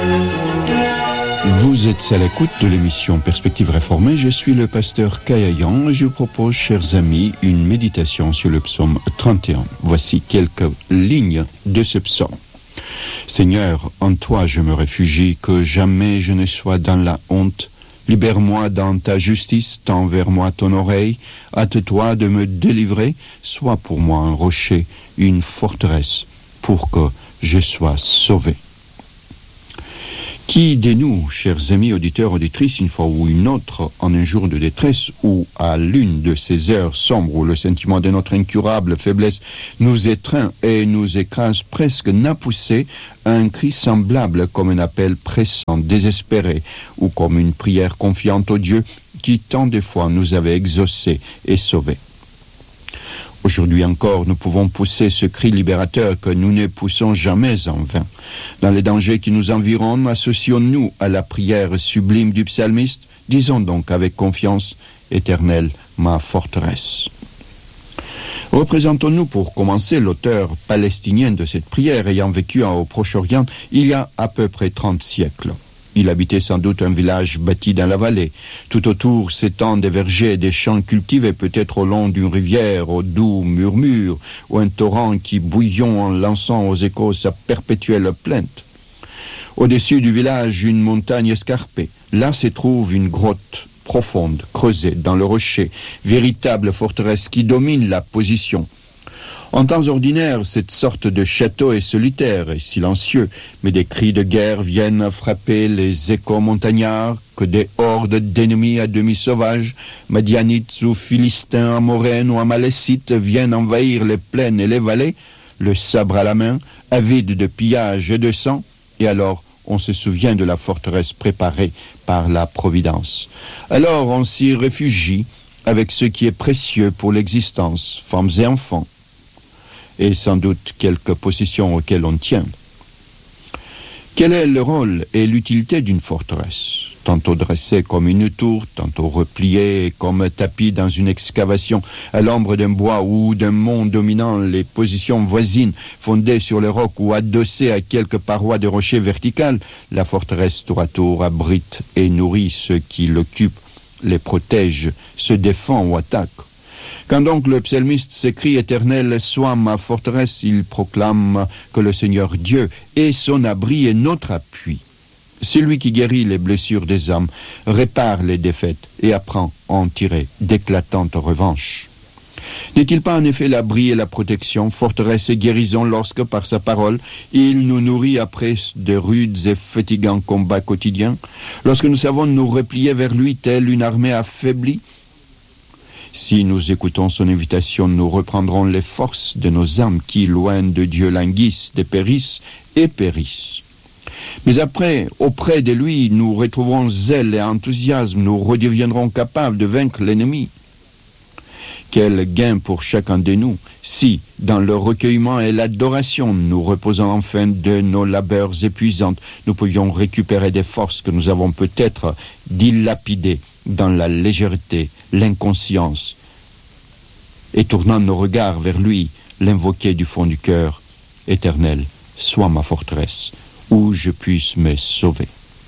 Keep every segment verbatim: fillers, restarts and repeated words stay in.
Vous êtes à l'écoute de l'émission Perspective réformée. Je suis le pasteur Kayayan et je vous propose, chers amis, une méditation sur le psaume trente et un. Voici quelques lignes de ce psaume. Seigneur, en toi je me réfugie, que jamais je ne sois dans la honte. Libère-moi dans ta justice, tends vers moi ton oreille, hâte-toi de me délivrer, sois pour moi un rocher, une forteresse, pour que je sois sauvé. Qui de nous, chers amis auditeurs, auditrices, une fois ou une autre, en un jour de détresse ou à l'une de ces heures sombres où le sentiment de notre incurable faiblesse nous étreint et nous écrase presque, n'a poussé un cri semblable comme un appel pressant, désespéré, ou comme une prière confiante au Dieu qui tant de fois nous avait exaucés et sauvés. Aujourd'hui encore, nous pouvons pousser ce cri libérateur que nous ne poussons jamais en vain. Dans les dangers qui nous environnent, associons-nous à la prière sublime du psalmiste. Disons donc avec confiance, Éternel, ma forteresse. Représentons-nous pour commencer l'auteur palestinien de cette prière ayant vécu au Proche-Orient il y a à peu près trente siècles. Il habitait sans doute un village bâti dans la vallée. Tout autour s'étendent des vergers et des champs cultivés, peut-être au long d'une rivière, au doux murmure, ou un torrent qui bouillon en lançant aux échos sa perpétuelle plainte. Au-dessus du village, une montagne escarpée. Là se trouve une grotte profonde, creusée dans le rocher, véritable forteresse qui domine la position. En temps ordinaire, cette sorte de château est solitaire et silencieux, mais des cris de guerre viennent frapper les échos montagnards, que des hordes d'ennemis à demi sauvages, Madianites ou Philistins, Amoréens ou Amalécites viennent envahir les plaines et les vallées, le sabre à la main, avides de pillage et de sang, et alors on se souvient de la forteresse préparée par la Providence. Alors on s'y réfugie avec ce qui est précieux pour l'existence, femmes et enfants, et sans doute quelques possessions auxquelles on tient. Quel est le rôle et l'utilité d'une forteresse? Tantôt dressée comme une tour, tantôt repliée comme tapis dans une excavation à l'ombre d'un bois ou d'un mont dominant les positions voisines, fondées sur les rocs ou adossées à quelques parois de rochers verticales, la forteresse tour à tour abrite et nourrit ceux qui l'occupent, les protège, se défend ou attaque. Quand donc le psalmiste s'écrie « Éternel, sois ma forteresse », il proclame que le Seigneur Dieu est son abri et notre appui. C'est lui qui guérit les blessures des âmes, répare les défaites et apprend à en tirer d'éclatantes revanches. N'est-il pas en effet l'abri et la protection, forteresse et guérison lorsque, par sa parole, il nous nourrit après de rudes et fatigants combats quotidiens, lorsque nous savons nous replier vers lui telle une armée affaiblie? Si nous écoutons son invitation, nous reprendrons les forces de nos âmes qui, loin de Dieu, languissent, dépérissent et périssent. Mais après, auprès de lui, nous retrouverons zèle et enthousiasme, nous redeviendrons capables de vaincre l'ennemi. Quel gain pour chacun de nous, si, dans le recueillement et l'adoration, nous reposons enfin de nos labeurs épuisants, nous pouvions récupérer des forces que nous avons peut-être dilapidées dans la légèreté, l'inconscience, et tournant nos regards vers lui, l'invoquer du fond du cœur, « Éternel, sois ma forteresse, où je puisse me sauver. »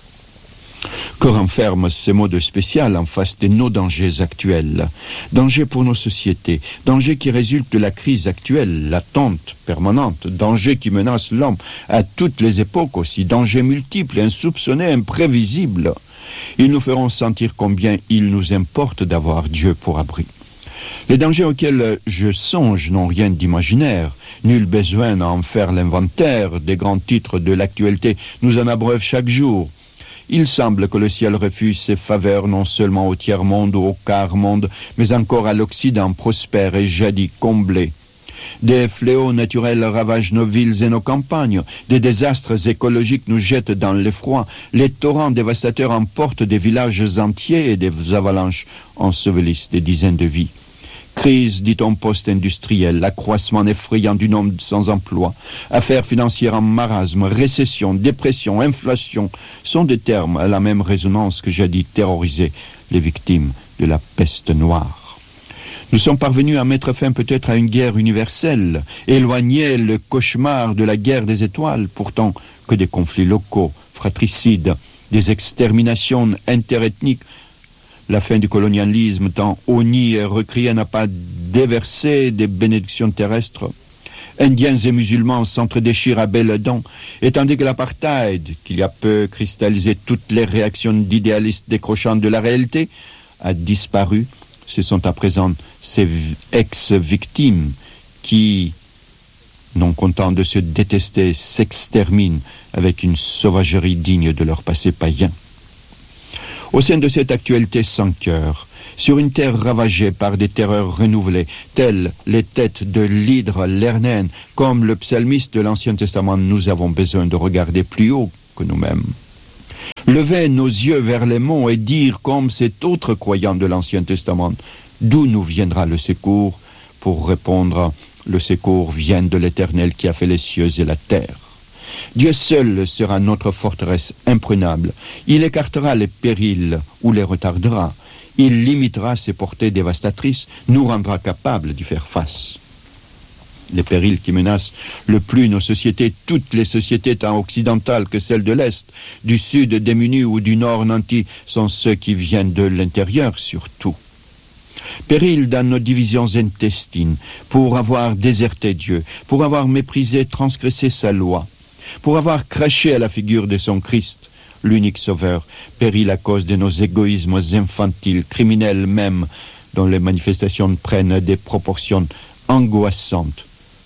Que renferment ces mots de spécial en face de nos dangers actuels? Dangers pour nos sociétés, dangers qui résultent de la crise actuelle, latente, permanente, dangers qui menacent l'homme à toutes les époques aussi, dangers multiples, insoupçonnés, imprévisibles. Ils nous feront sentir combien il nous importe d'avoir Dieu pour abri. Les dangers auxquels je songe n'ont rien d'imaginaire. Nul besoin d'en faire l'inventaire des grands titres de l'actualité nous en abreuve chaque jour. Il semble que le ciel refuse ses faveurs non seulement au tiers-monde ou au quart-monde, mais encore à l'Occident prospère et jadis comblé. Des fléaux naturels ravagent nos villes et nos campagnes, des désastres écologiques nous jettent dans l'effroi, les torrents dévastateurs emportent des villages entiers et des avalanches ensevelissent des dizaines de vies. Crise, dit-on, post-industrielle, accroissement effrayant du nombre sans emploi, affaires financières en marasme, récession, dépression, inflation, sont des termes à la même résonance que jadis terrorisaient les victimes de la peste noire. Nous sommes parvenus à mettre fin peut-être à une guerre universelle, éloigner le cauchemar de la guerre des étoiles, pourtant que des conflits locaux fratricides, des exterminations interethniques. La fin du colonialisme, tant honni et recrié, n'a pas déversé des bénédictions terrestres. Indiens et musulmans s'entredéchirent à belles dents, et tandis que l'apartheid, qu'il y a peu cristallisé toutes les réactions d'idéalistes décrochant de la réalité, a disparu, ce sont à présent ces ex-victimes qui, non contents de se détester, s'exterminent avec une sauvagerie digne de leur passé païen. Au sein de cette actualité sans cœur, sur une terre ravagée par des terreurs renouvelées, telles les têtes de l'hydre lernaine, comme le psalmiste de l'Ancien Testament, nous avons besoin de regarder plus haut que nous-mêmes. Lever nos yeux vers les monts et dire, comme cet autre croyant de l'Ancien Testament, d'où nous viendra le secours, pour répondre, le secours vient de l'Éternel qui a fait les cieux et la terre. Dieu seul sera notre forteresse imprenable. Il écartera les périls ou les retardera. Il limitera ses portées dévastatrices, nous rendra capables d'y faire face. Les périls qui menacent le plus nos sociétés, toutes les sociétés tant occidentales que celles de l'Est, du Sud démunies ou du Nord nantis, sont ceux qui viennent de l'intérieur surtout. Péril dans nos divisions intestines, pour avoir déserté Dieu, pour avoir méprisé, transgressé sa loi, pour avoir craché à la figure de son Christ, l'unique sauveur, péril à cause de nos égoïsmes infantiles, criminels même, dont les manifestations prennent des proportions angoissantes,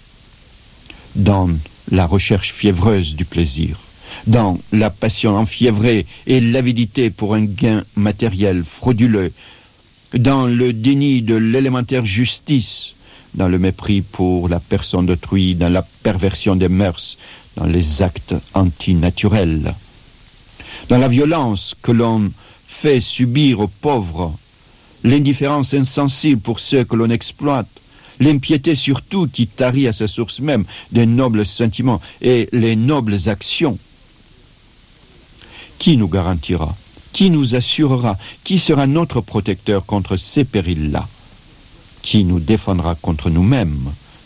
dans la recherche fiévreuse du plaisir, dans la passion enfiévrée et l'avidité pour un gain matériel frauduleux, dans le déni de l'élémentaire justice, dans le mépris pour la personne d'autrui, dans la perversion des mœurs, dans les actes antinaturels, dans la violence que l'on fait subir aux pauvres, l'indifférence insensible pour ceux que l'on exploite, l'impiété surtout qui tarit à sa source même des nobles sentiments et les nobles actions. Qui nous garantira? Qui nous assurera? Qui sera notre protecteur contre ces périls-là? Qui nous défendra contre nous-mêmes?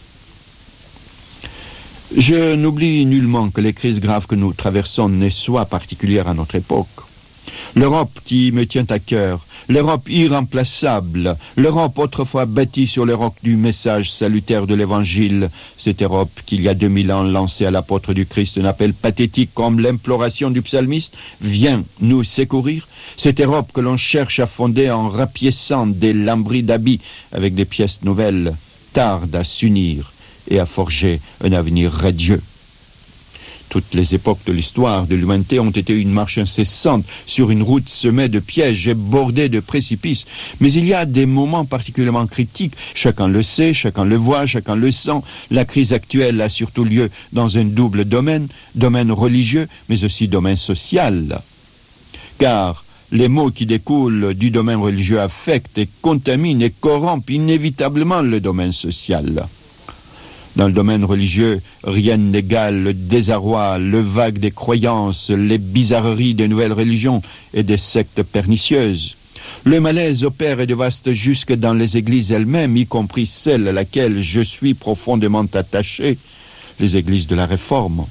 Je n'oublie nullement que les crises graves que nous traversons ne soient particulières à notre époque. L'Europe qui me tient à cœur, l'Europe irremplaçable, l'Europe autrefois bâtie sur les rocs du message salutaire de l'Évangile, cette Europe qu'il y a deux mille ans lancée à l'apôtre du Christ, un appel pathétique comme l'imploration du psalmiste, vient nous secourir, cette Europe que l'on cherche à fonder en rapiéçant des lambris d'habits avec des pièces nouvelles, tarde à s'unir et à forger un avenir radieux. Toutes les époques de l'histoire de l'humanité ont été une marche incessante sur une route semée de pièges et bordée de précipices. Mais il y a des moments particulièrement critiques. Chacun le sait, chacun le voit, chacun le sent. La crise actuelle a surtout lieu dans un double domaine, domaine religieux, mais aussi domaine social. Car les maux qui découlent du domaine religieux affectent et contaminent et corrompent inévitablement le domaine social. Dans le domaine religieux, rien n'égale le désarroi, le vague des croyances, les bizarreries des nouvelles religions et des sectes pernicieuses. Le malaise opère et dévaste jusque dans les églises elles-mêmes, y compris celle à laquelle je suis profondément attaché, les églises de la Réforme.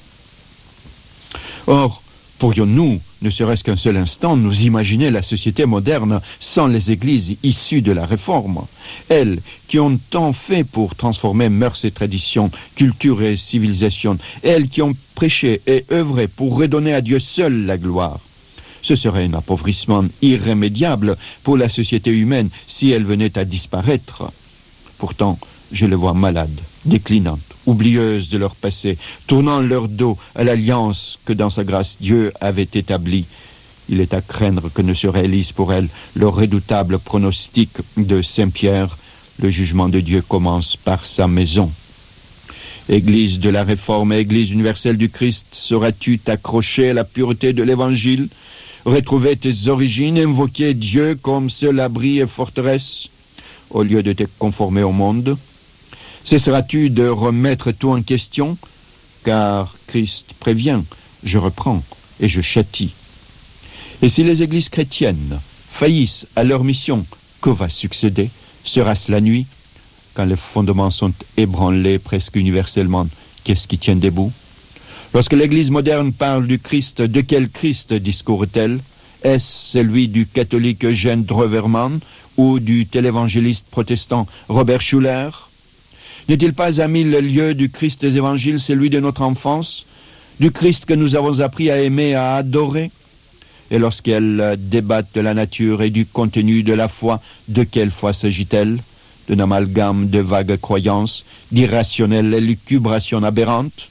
Or, pourrions-nous, ne serait-ce qu'un seul instant, nous imaginer la société moderne sans les églises issues de la Réforme? Elles qui ont tant fait pour transformer mœurs et traditions, culture et civilisation, elles qui ont prêché et œuvré pour redonner à Dieu seul la gloire. Ce serait un appauvrissement irrémédiable pour la société humaine si elle venait à disparaître. Pourtant, je les vois malades, déclinantes, oublieuses de leur passé, tournant leur dos à l'alliance que dans sa grâce Dieu avait établie. Il est à craindre que ne se réalise pour elles le redoutable pronostic de Saint Pierre. Le jugement de Dieu commence par sa maison. Église de la Réforme, Église universelle du Christ, seras-tu t'accrocher à la pureté de l'Évangile, retrouver tes origines, invoquer Dieu comme seul abri et forteresse, au lieu de te conformer au monde? Cesseras-tu de remettre tout en question? Car Christ prévient, je reprends et je châtie. Et si les églises chrétiennes faillissent à leur mission, que va succéder? Sera-ce la nuit? Quand les fondements sont ébranlés presque universellement, qu'est-ce qui tient debout? Lorsque l'Église moderne parle du Christ, de quel Christ discourt-elle? Est-ce celui du catholique Eugène Drewermann ou du télévangéliste protestant Robert Schuller? N'est-il pas à mille lieues du Christ des évangiles, celui de notre enfance, du Christ que nous avons appris à aimer, à adorer? Et lorsqu'elles débattent de la nature et du contenu de la foi, de quelle foi s'agit-elle? D'un amalgame de vagues croyances, d'irrationnelles élucubrations aberrantes?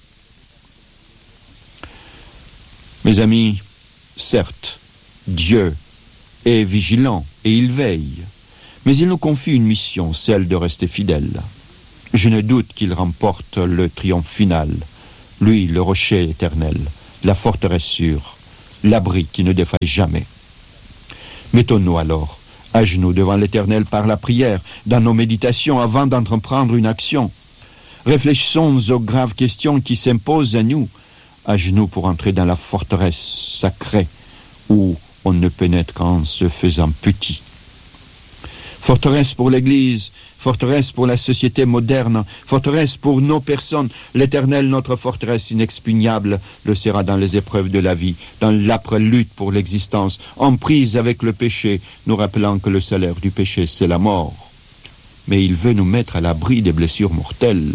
Mes amis, certes, Dieu est vigilant et il veille, mais il nous confie une mission, celle de rester fidèle. Je ne doute qu'il remporte le triomphe final, lui, le rocher éternel, la forteresse sûre, l'abri qui ne défaille jamais. Mettons-nous alors à genoux devant l'Éternel par la prière, dans nos méditations avant d'entreprendre une action. Réfléchissons aux graves questions qui s'imposent à nous, à genoux pour entrer dans la forteresse sacrée où on ne pénètre qu'en se faisant petit. Forteresse pour l'Église, forteresse pour la société moderne, forteresse pour nos personnes. L'Éternel, notre forteresse inexpugnable, le sera dans les épreuves de la vie, dans l'âpre lutte pour l'existence, en prise avec le péché, nous rappelant que le salaire du péché, c'est la mort. Mais il veut nous mettre à l'abri des blessures mortelles.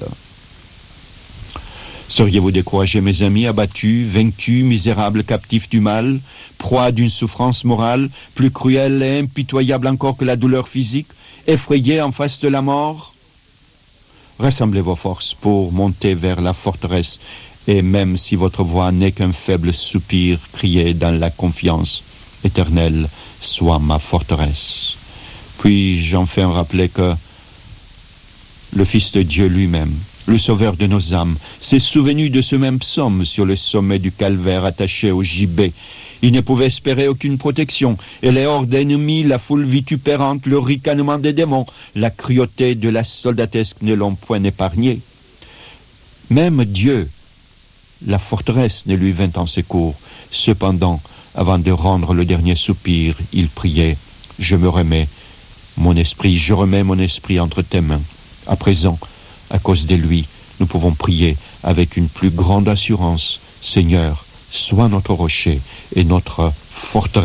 Seriez-vous découragés, mes amis, abattus, vaincus, misérables, captifs du mal, proie d'une souffrance morale, plus cruelle et impitoyable encore que la douleur physique, effrayés en face de la mort? Rassemblez vos forces pour monter vers la forteresse, et même si votre voix n'est qu'un faible soupir, criez dans la confiance, « Éternel, sois ma forteresse ». Puis-je enfin rappeler que le Fils de Dieu lui-même, le Sauveur de nos âmes, s'est souvenu de ce même psaume sur le sommet du calvaire attaché au gibet. Il ne pouvait espérer aucune protection, et les hordes ennemies, la foule vitupérante, le ricanement des démons, la cruauté de la soldatesque ne l'ont point épargné. Même Dieu, la forteresse, ne lui vint en secours. Cependant, avant de rendre le dernier soupir, il priait « Je me remets, mon esprit, je remets mon esprit entre tes mains. À présent, à cause de lui, nous pouvons prier avec une plus grande assurance. Seigneur, sois notre rocher et notre forteresse. »